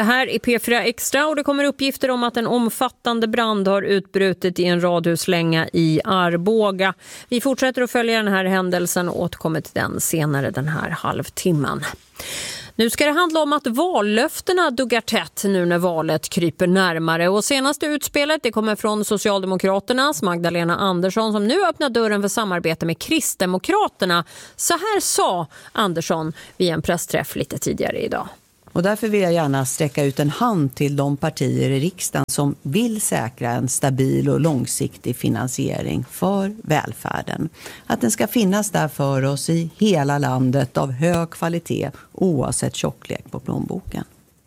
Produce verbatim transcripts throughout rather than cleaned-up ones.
Det här är P fyra Extra och det kommer uppgifter om att en omfattande brand har utbrutit i en radhuslänga i Arboga. Vi fortsätter att följa den här händelsen och återkommer till den senare den här halvtimman. Nu ska det handla om att vallöftena duggar tätt nu när valet kryper närmare. Och senaste utspelet det kommer från Socialdemokraternas Magdalena Andersson som nu öppnar dörren för samarbete med Kristdemokraterna. Så här sa Andersson vid en pressträff lite tidigare idag. Och därför vill jag gärna sträcka ut en hand till de partier i riksdagen som vill säkra en stabil och långsiktig finansiering för välfärden. Att den ska finnas där för oss i hela landet av hög kvalitet oavsett tjocklek på plånboken.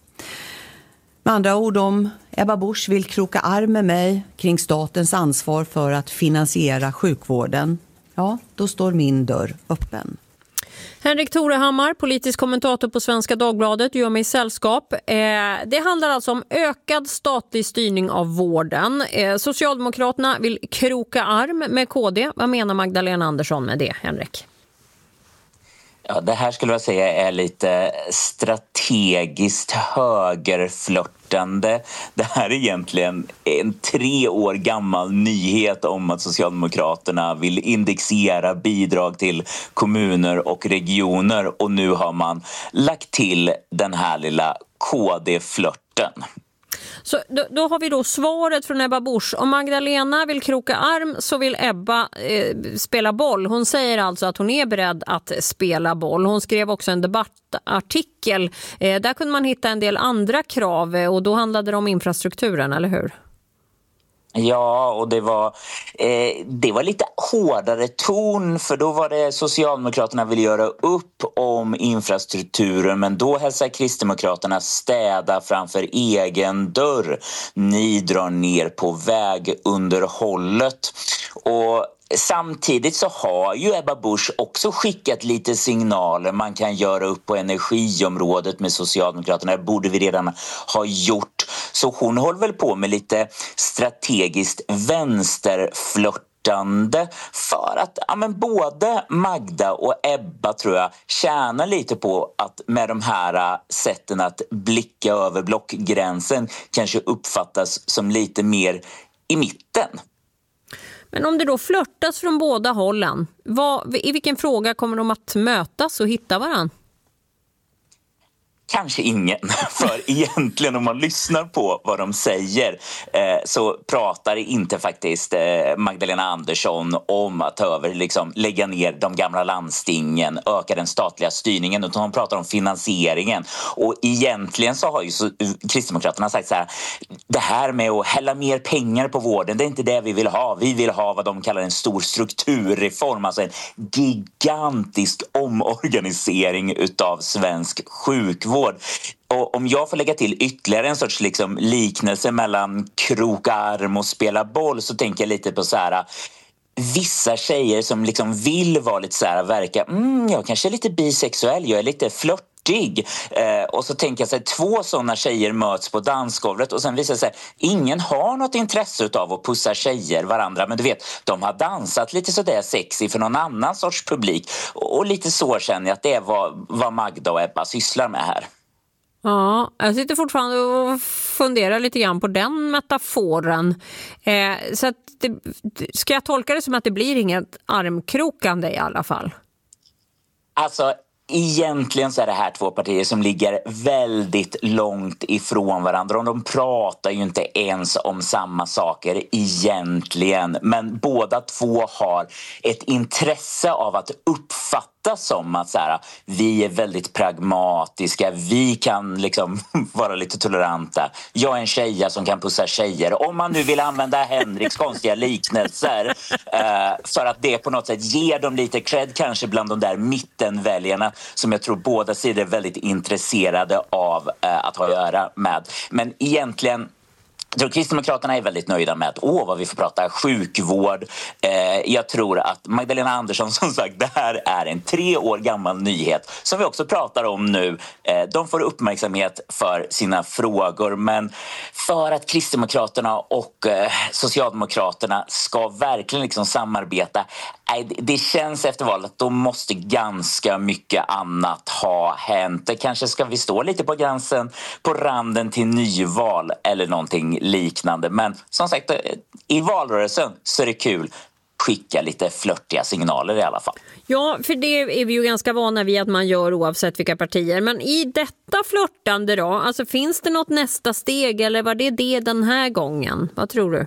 Med andra ord, om Ebba Busch vill kroka arm med mig kring statens ansvar för att finansiera sjukvården, ja, då står min dörr öppen. Henrik Torehammar, politisk kommentator på Svenska Dagbladet, gör mig sällskap. Eh, det handlar alltså om ökad statlig styrning av vården. Eh, Socialdemokraterna vill kroka arm med K D. Vad menar Magdalena Andersson med det, Henrik? Ja, det här skulle jag säga är lite strategiskt högerflörtande. Det här är egentligen en tre år gammal nyhet om att Socialdemokraterna vill indexera bidrag till kommuner och regioner. Och nu har man lagt till den här lilla K D-flörten. Så då, då har vi då svaret från Ebba Busch. Om Magdalena vill kroka arm så vill Ebba eh, spela boll. Hon säger alltså att hon är beredd att spela boll. Hon skrev också en debattartikel. Eh, där kunde man hitta en del andra krav och då handlade det om infrastrukturen, eller hur? Ja, och det var, eh, det var lite hårdare ton för då var det Socialdemokraterna ville göra upp om infrastrukturen men då hälsar Kristdemokraterna städa framför egen dörr. Ni drar ner på vägunderhållet och samtidigt så har ju Ebba Busch också skickat lite signaler. Man kan göra upp på energiområdet med Socialdemokraterna. Det borde vi redan ha gjort. Så hon håller väl på med lite strategiskt vänsterflörtande för att ja, men både Magda och Ebba tror jag tjänar lite på att med de här sätten att blicka över blockgränsen kanske uppfattas som lite mer i mitten. Men om det då flörtas från båda hållen, vad, i vilken fråga kommer de att mötas och hitta varann? Kanske ingen, för egentligen om man lyssnar på vad de säger eh, så pratar inte faktiskt eh, Magdalena Andersson om att ta över, liksom, lägga ner de gamla landstingen, öka den statliga styrningen, utan hon pratar om finansieringen. Och egentligen så har ju så, Kristdemokraterna sagt så här, det här med att hälla mer pengar på vården, det är inte det vi vill ha. Vi vill ha vad de kallar en stor strukturreform, alltså en gigantisk omorganisering utav svensk sjukvård. Och om jag får lägga till ytterligare en sorts liksom liknelse mellan kroka arm och spela boll så tänker jag lite på så här vissa tjejer som liksom vill vara lite så här verka, mm, jag kanske är lite bisexuell, jag är lite flörtig. Eh, och så tänker jag så här, två sådana tjejer möts på dansgolvet och sen visar det sig ingen har något intresse av att pussa tjejer varandra, men du vet, de har dansat lite sådär sexy för någon annan sorts publik och, och lite så känner jag att det är vad, vad Magda och Ebba sysslar med här. Ja, jag sitter fortfarande och funderar lite grann på den metaforen. Eh, så att det, ska jag tolka det som att det blir inget armkrokande i alla fall? Alltså, egentligen så är det här två partier som ligger väldigt långt ifrån varandra och de pratar ju inte ens om samma saker egentligen, men båda två har ett intresse av att uppfatta som att så här, vi är väldigt pragmatiska, vi kan liksom vara lite toleranta. Jag är en tjeja som kan pussa tjejer. Om man nu vill använda Henriks konstiga liknelser eh, för att det på något sätt ger dem lite cred kanske bland de där mittenväljarna som jag tror båda sidor är väldigt intresserade av eh, att ha att göra med. Men egentligen jag tror Kristdemokraterna är väldigt nöjda med att åh vad vi får prata sjukvård. Eh, jag tror att Magdalena Andersson som sagt, det här är en tre år gammal nyhet som vi också pratar om nu. Eh, de får uppmärksamhet för sina frågor, men för att Kristdemokraterna och eh, Socialdemokraterna ska verkligen liksom samarbeta Nej, det känns efter valet att då måste ganska mycket annat ha hänt. Det kanske ska vi stå lite på gränsen, på randen till nyval eller någonting liknande. Men som sagt, i valrörelsen så är det kul. Skicka lite flörtiga signaler i alla fall. Ja, för det är vi ju ganska vana vid att man gör oavsett vilka partier. Men i detta flörtande då, alltså finns det något nästa steg eller var det det den här gången? Vad tror du?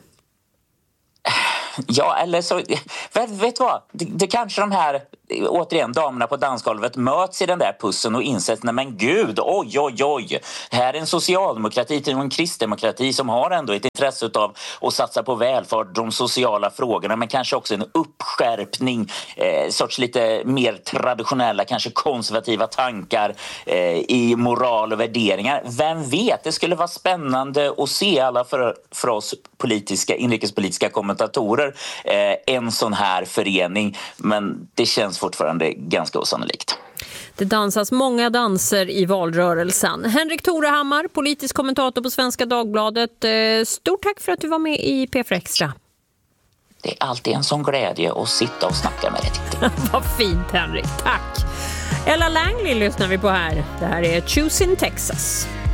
Ja, eller så, vet, vet du vad? Det, det kanske de här, återigen, damerna på dansgolvet möts i den där pussen och insett, nej men gud, oj, oj, oj. Här är en socialdemokrati till en kristdemokrati som har ändå ett intresse av att satsa på välfärd, de sociala frågorna, men kanske också en uppskärpning, eh, sorts lite mer traditionella, kanske konservativa tankar eh, i moral och värderingar. Vem vet, det skulle vara spännande att se alla för, för oss politiska, inrikespolitiska kommentatorer eh, en sån här förening, men det känns fortfarande ganska osannolikt. Det dansas många danser i valrörelsen. Henrik Torehammar, politisk kommentator på Svenska Dagbladet. Stort tack för att du var med i P fyra Extra. Det är alltid en sån glädje att sitta och snacka med dig. Vad fint, Henrik. Tack. Ella Langley lyssnar vi på här. Det här är Choosing Texas.